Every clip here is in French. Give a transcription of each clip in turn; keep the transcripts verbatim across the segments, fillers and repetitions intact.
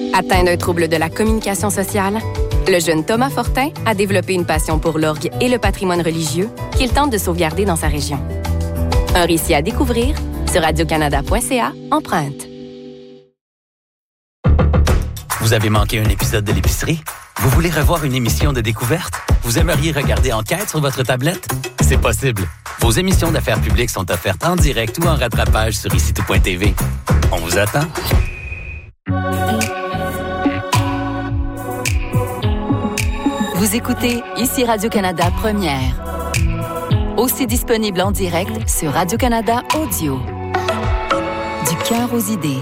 Atteint d'un trouble de la communication sociale, le jeune Thomas Fortin a développé une passion pour l'orgue et le patrimoine religieux qu'il tente de sauvegarder dans sa région. Un récit à découvrir sur radio canada point c a, empreinte. Vous avez manqué un épisode de l'épicerie? Vous voulez revoir une émission de découverte? Vous aimeriez regarder Enquête sur votre tablette? C'est possible. Vos émissions d'affaires publiques sont offertes en direct ou en rattrapage sur ici tout point t v. On vous attend. Vous écoutez Ici Radio-Canada Première. Aussi disponible en direct sur Radio-Canada Audio. Du cœur aux idées.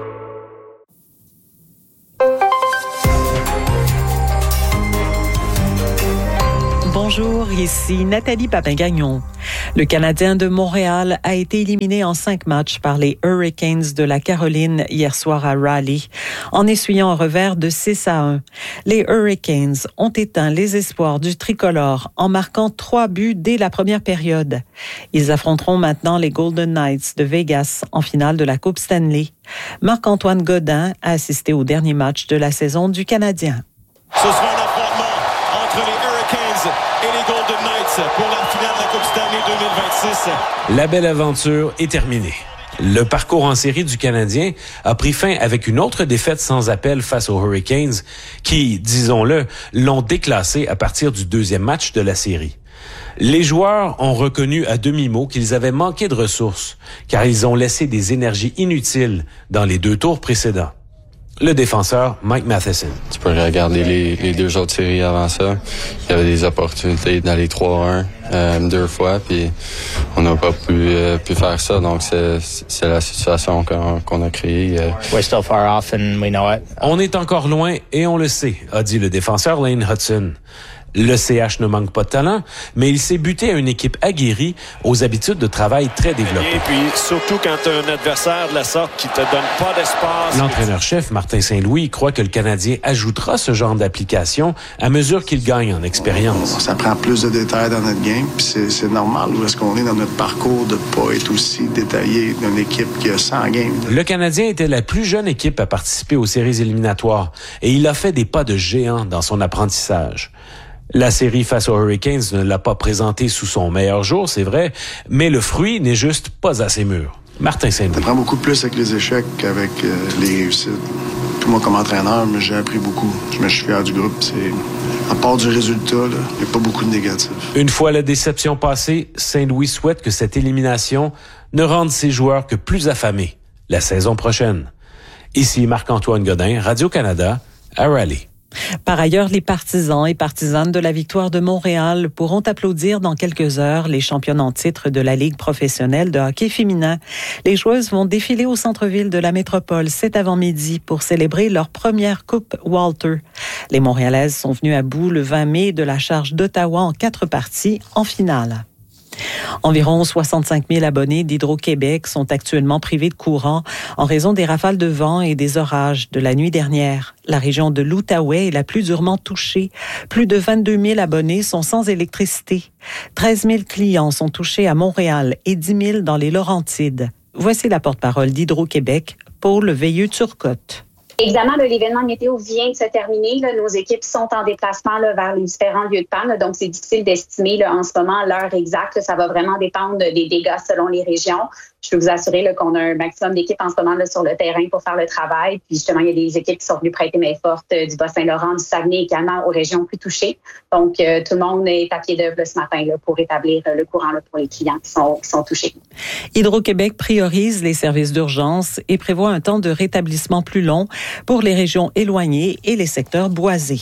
Bonjour, ici Nathalie Papin-Gagnon. Le Canadien de Montréal a été éliminé en cinq matchs par les Hurricanes de la Caroline hier soir à Raleigh, en essuyant un revers de six à un. Les Hurricanes ont éteint les espoirs du tricolore en marquant trois buts dès la première période. Ils affronteront maintenant les Golden Knights de Vegas en finale de la Coupe Stanley. Marc-Antoine Godin a assisté au dernier match de la saison du Canadien. Ce sera un affrontement entre les Hurricanes et les Golden Knights pour la finale de la Coupe Stanley deux mille vingt-six. La belle aventure est terminée. Le parcours en série du Canadien a pris fin avec une autre défaite sans appel face aux Hurricanes qui, disons-le, l'ont déclassé à partir du deuxième match de la série. Les joueurs ont reconnu à demi-mot qu'ils avaient manqué de ressources car ils ont laissé des énergies inutiles dans les deux tours précédents. Le défenseur Mike Matheson. Tu peux regarder les, les deux autres séries avant ça. Il y avait des opportunités d'aller trois un euh, deux fois, puis on n'a pas pu, euh, pu faire ça. Donc, c'est, c'est la situation qu'on, qu'on a créée. Euh. We're still far off and we know it. On est encore loin et on le sait, a dit le défenseur Lane Hudson. Le C H ne manque pas de talent, mais il s'est buté à une équipe aguerrie aux habitudes de travail très développées. Et puis, surtout quand tu as un adversaire de la sorte qui te donne pas d'espace. L'entraîneur-chef Martin Saint-Louis croit que le Canadien ajoutera ce genre d'application à mesure qu'il gagne en expérience. Ça prend plus de détails dans notre game, puis c'est, c'est normal où est-ce qu'on est dans notre parcours de pas être aussi détaillé d'une équipe qui a cent games. Le Canadien était la plus jeune équipe à participer aux séries éliminatoires et il a fait des pas de géant dans son apprentissage. La série face aux Hurricanes ne l'a pas présenté sous son meilleur jour, c'est vrai, mais le fruit n'est juste pas assez mûr. Martin Saint-Louis. Ça prend beaucoup plus avec les échecs qu'avec euh, les réussites. Puis moi, comme entraîneur, j'ai appris beaucoup. Je me suis fier du groupe. C'est... À part du résultat, il n'y a pas beaucoup de négatifs. Une fois la déception passée, Saint-Louis souhaite que cette élimination ne rende ses joueurs que plus affamés la saison prochaine. Ici Marc-Antoine Godin, Radio-Canada, à Raleigh. Par ailleurs, les partisans et partisanes de la victoire de Montréal pourront applaudir dans quelques heures les championnes en titre de la Ligue professionnelle de hockey féminin. Les joueuses vont défiler au centre-ville de la métropole cet avant-midi pour célébrer leur première Coupe Walter. Les Montréalaises sont venues à bout le vingt mai de la charge d'Ottawa en quatre parties en finale. Environ soixante-cinq mille abonnés d'Hydro-Québec sont actuellement privés de courant en raison des rafales de vent et des orages de la nuit dernière. La région de l'Outaouais est la plus durement touchée. Plus de vingt-deux mille abonnés sont sans électricité. treize mille clients sont touchés à Montréal et dix mille dans les Laurentides. Voici la porte-parole d'Hydro-Québec, Paul Veilleux-Turcotte. Évidemment, là, l'événement météo vient de se terminer. Là. Nos équipes sont en déplacement là, vers les différents lieux de panne. Là, donc, c'est difficile d'estimer là, en ce moment l'heure exacte. Là, ça va vraiment dépendre des dégâts selon les régions. Je peux vous assurer là, qu'on a un maximum d'équipes en ce moment là, sur le terrain pour faire le travail. Puis justement, il y a des équipes qui sont venues prêter main forte euh, du Bas-Saint-Laurent, du Saguenay également aux régions plus touchées. Donc, euh, tout le monde est à pied d'œuvre là, ce matin là, pour établir euh, le courant là, pour les clients qui sont, qui sont touchés. Hydro-Québec priorise les services d'urgence et prévoit un temps de rétablissement plus long pour les régions éloignées et les secteurs boisés.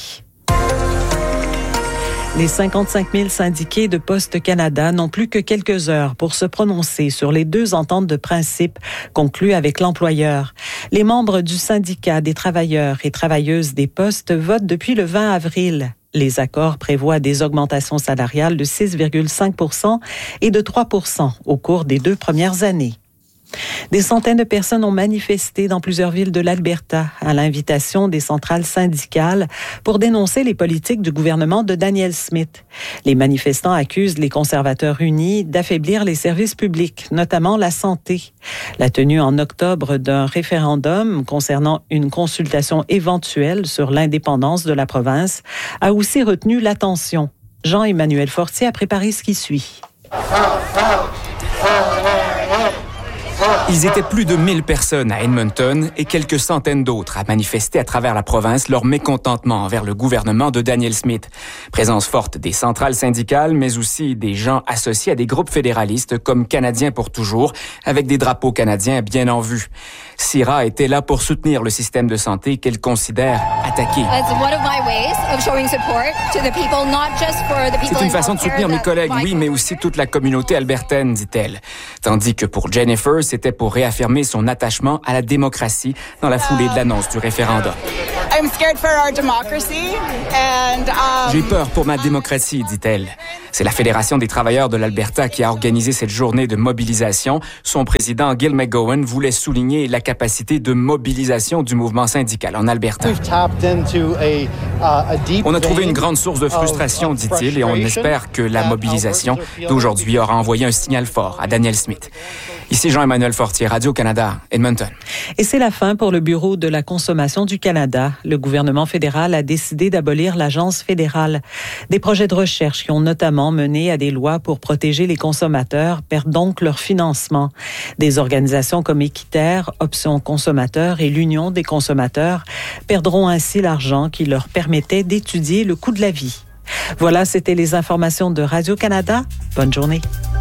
Les cinquante-cinq mille syndiqués de Poste Canada n'ont plus que quelques heures pour se prononcer sur les deux ententes de principe conclues avec l'employeur. Les membres du syndicat des travailleurs et travailleuses des postes votent depuis le vingt avril. Les accords prévoient des augmentations salariales de six virgule cinq pour cent et de trois pour cent au cours des deux premières années. Des centaines de personnes ont manifesté dans plusieurs villes de l'Alberta à l'invitation des centrales syndicales pour dénoncer les politiques du gouvernement de Danielle Smith. Les manifestants accusent les conservateurs unis d'affaiblir les services publics, notamment la santé. La tenue en octobre d'un référendum concernant une consultation éventuelle sur l'indépendance de la province a aussi retenu l'attention. Jean-Emmanuel Fortier a préparé ce qui suit. Ils étaient plus de mille personnes à Edmonton et quelques centaines d'autres à manifester à travers la province leur mécontentement envers le gouvernement de Danielle Smith. Présence forte des centrales syndicales, mais aussi des gens associés à des groupes fédéralistes comme Canadiens pour toujours, avec des drapeaux canadiens bien en vue. Syrah était là pour soutenir le système de santé qu'elle considère attaqué. C'est une façon de soutenir mes collègues, oui, mais aussi toute la communauté albertaine, dit-elle. Tandis que pour Jennifer, c'était pour réaffirmer son attachement à la démocratie dans la foulée de l'annonce du référendum. J'ai peur pour ma démocratie, dit-elle. C'est la Fédération des travailleurs de l'Alberta qui a organisé cette journée de mobilisation. Son président, Gil McGowan, voulait souligner la capacité de mobilisation du mouvement syndical en Alberta. On a trouvé une grande source de frustration, dit-il, et on espère que la mobilisation d'aujourd'hui aura envoyé un signal fort à Danielle Smith. Ici Jean-Emmanuel Fortier, Radio-Canada, Edmonton. Et c'est la fin pour le Bureau de la consommation du Canada. Le gouvernement fédéral a décidé d'abolir l'Agence fédérale. Des projets de recherche qui ont notamment mené à des lois pour protéger les consommateurs perdent donc leur financement. Des organisations comme Équiterre, Options consommateurs et l'Union des consommateurs perdront ainsi l'argent qui leur permettait d'étudier le coût de la vie. Voilà, c'était les informations de Radio-Canada. Bonne journée.